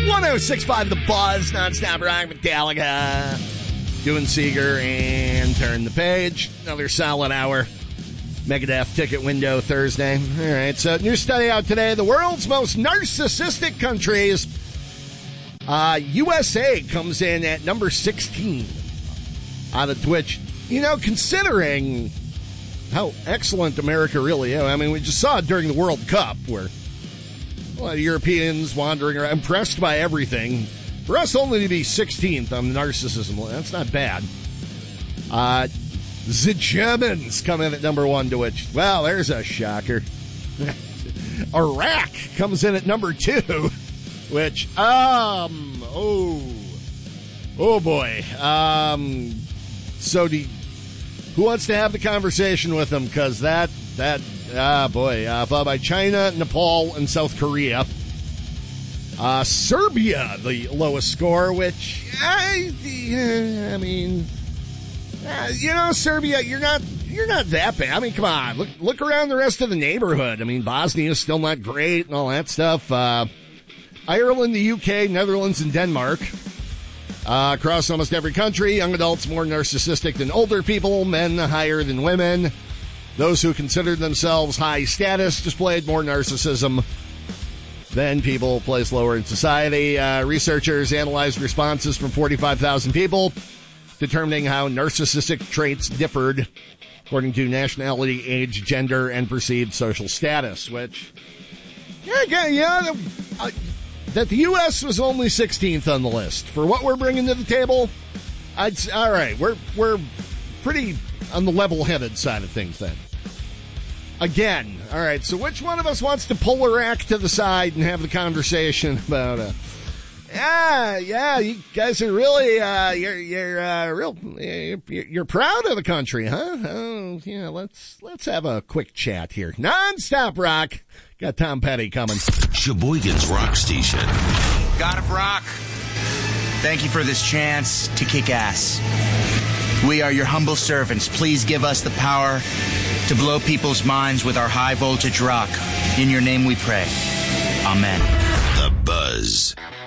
106.5 The Buzz, nonstop rock, Metallica, doing Seeger, and Turn the Page. Another solid hour. Megadeth ticket window Thursday. All right, so new study out today. The world's most narcissistic countries. USA comes in at number 16 out of Twitch. You know, considering how excellent America really is. I mean, we just saw it during the World Cup where a lot of Europeans wandering around, impressed by everything. For us only to be 16th on the narcissism, that's not bad. The Germans come in at number 1 to which, well, there's a shocker. Iraq comes in at number 2, which, oh boy. So who wants to have the conversation with them? Because followed by China, Nepal, and South Korea. Serbia, the lowest score, which, Serbia, you're not that bad. I mean, come on, look around the rest of the neighborhood. I mean, Bosnia's still not great and all that stuff. Ireland, the UK, Netherlands, and Denmark. Across almost every country, young adults more narcissistic than older people, men higher than women. Those who considered themselves high status displayed more narcissism than people placed lower in society. Researchers analyzed responses from 45,000 people, determining how narcissistic traits differed according to nationality, age, gender, and perceived social status, which, that the U.S. was only 16th on the list. For what we're bringing to the table, all right, we're pretty on the level-headed side of things then. Again, all right, so which one of us wants to pull Iraq to the side and have the conversation about you guys are really you're proud of the country, huh? Oh, yeah, let's have a quick chat here. Non-stop rock. Got Tom Petty coming. Sheboygan's Rock Station. God of Rock, thank you for this chance to kick ass. We are your humble servants. Please give us the power to blow people's minds with our high voltage rock. In your name we pray. Amen. The Buzz.